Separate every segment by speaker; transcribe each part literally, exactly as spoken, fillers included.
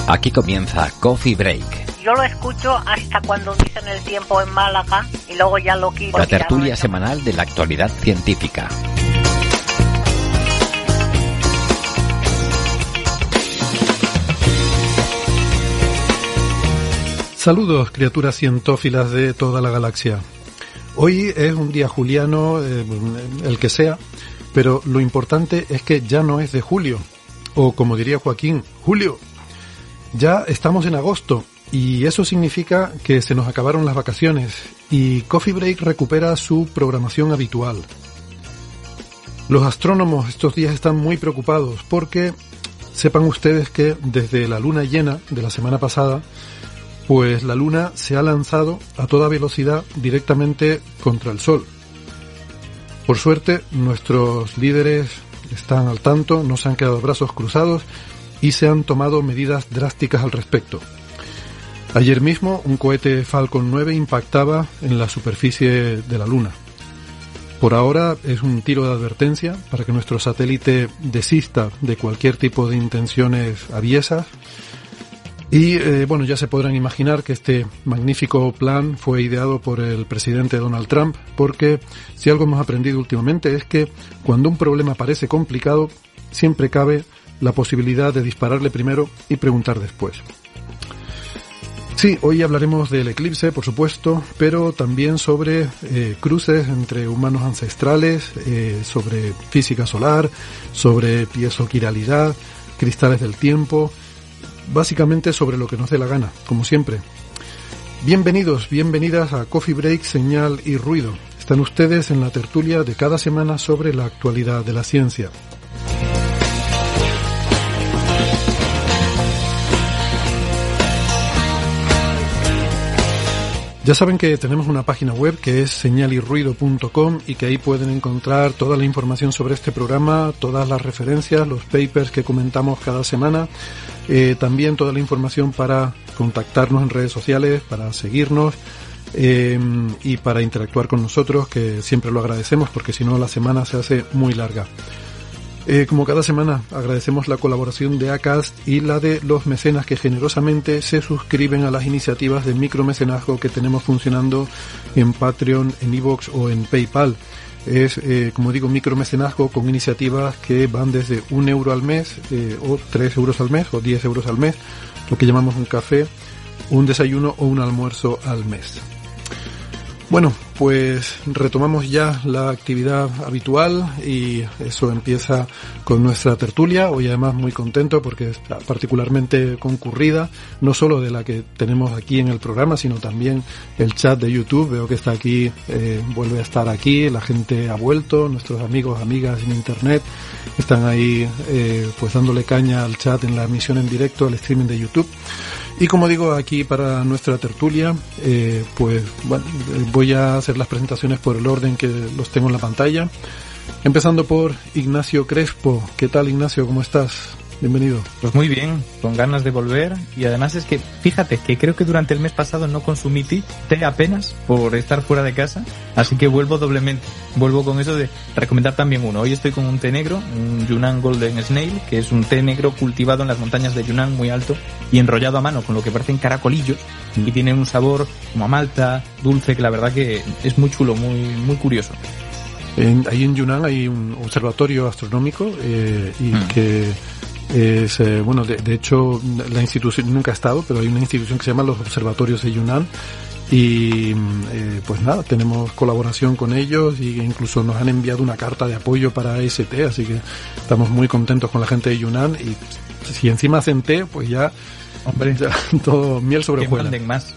Speaker 1: Aquí comienza Coffee Break.
Speaker 2: Yo lo escucho hasta cuando dicen el tiempo en Málaga y luego ya lo quito.
Speaker 1: La tertulia semanal de la actualidad científica.
Speaker 3: Saludos, criaturas cientófilas de toda la galaxia. Hoy es un día juliano, eh, el que sea, pero lo importante es que ya no es de julio, o como diría Joaquín, Julio. Ya estamos en agosto y eso significa que se nos acabaron las vacaciones y Coffee Break recupera su programación habitual. Los astrónomos estos días están muy preocupados porque sepan ustedes que desde la luna llena de la semana pasada, pues la luna se ha lanzado a toda velocidad directamente contra el sol. Por suerte, nuestros líderes están al tanto, no se han quedado brazos cruzados y se han tomado medidas drásticas al respecto. Ayer mismo, un cohete Falcon nueve impactaba en la superficie de la luna. Por ahora es un tiro de advertencia para que nuestro satélite desista de cualquier tipo de intenciones aviesas. Y eh, bueno, ya se podrán imaginar que este magnífico plan fue ideado por el presidente Donald Trump, porque si algo hemos aprendido últimamente es que cuando un problema parece complicado, siempre cabe la posibilidad de dispararle primero y preguntar después. Sí, hoy hablaremos del eclipse, por supuesto, pero también sobre eh, cruces entre humanos ancestrales, eh, sobre física solar, sobre piezoquiralidad, cristales del tiempo, básicamente sobre lo que nos dé la gana, como siempre. Bienvenidos, bienvenidas a Coffee Break, Señal y Ruido. Están ustedes en la tertulia de cada semana sobre la actualidad de la ciencia. Ya saben que tenemos una página web que es señal y ruido punto com y que ahí pueden encontrar toda la información sobre este programa, todas las referencias, los papers que comentamos cada semana, eh, también toda la información para contactarnos en redes sociales, para seguirnos eh, y para interactuar con nosotros, que siempre lo agradecemos porque si no la semana se hace muy larga. Eh, como cada semana agradecemos la colaboración de Acast y la de los mecenas que generosamente se suscriben a las iniciativas de micromecenazgo que tenemos funcionando en Patreon, en iVoox o en PayPal. Es, eh, como digo, micromecenazgo con iniciativas que van desde un euro al mes, eh, o tres euros al mes, o diez euros al mes, lo que llamamos un café, un desayuno o un almuerzo al mes. Bueno, pues retomamos ya la actividad habitual y eso empieza con nuestra tertulia. Hoy además muy contento porque está particularmente concurrida, no solo de la que tenemos aquí en el programa, sino también el chat de YouTube. Veo que está aquí, eh, vuelve a estar aquí, la gente ha vuelto, nuestros amigos, amigas en internet están ahí eh, pues dándole caña al chat en la emisión en directo, al streaming de YouTube. Y como digo, aquí para nuestra tertulia, eh, pues bueno, voy a hacer las presentaciones por el orden que los tengo en la pantalla. Empezando por Ignacio Crespo. ¿Qué tal, Ignacio? ¿Cómo estás? Bienvenido.
Speaker 4: Pues muy bien, con ganas de volver. Y además es que, fíjate, que creo que durante el mes pasado no consumí té apenas por estar fuera de casa. Así que vuelvo doblemente. Vuelvo con eso de recomendar también uno. Hoy estoy con un té negro, un Yunnan Golden Snail, que es un té negro cultivado en las montañas de Yunnan, muy alto, y enrollado a mano con lo que parecen caracolillos. Y tiene un sabor como a malta, dulce, que la verdad que es muy chulo, muy, muy curioso.
Speaker 3: En, ahí en Yunnan hay un observatorio astronómico eh, y mm. que es, eh, bueno, de, de hecho la institución, nunca ha estado, pero hay una institución que se llama los Observatorios de Yunnan y eh, pues nada, tenemos colaboración con ellos y incluso nos han enviado una carta de apoyo para ese té, así que estamos muy contentos con la gente de Yunnan y si encima hacen té, pues ya, hombre, ya todo miel sobre hojuelas.
Speaker 4: Que manden más.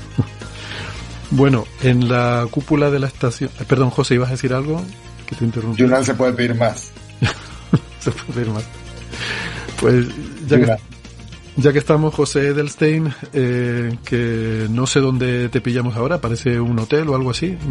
Speaker 3: Bueno, en la cúpula de la estación... Perdón, José, ¿ibas a decir algo? Que te interrumpí.
Speaker 5: Yunnan se puede pedir más.
Speaker 3: Se puede pedir más. Pues ya que, ya que estamos, José Edelstein, eh, que no sé dónde te pillamos ahora, parece un hotel o algo así.